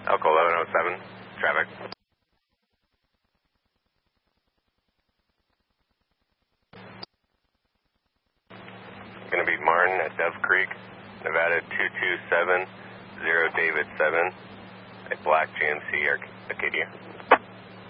Elko 1107, traffic. Going to be Martin at Dove Creek, Nevada 227, 0 David 7, at Black GMC Arcadia.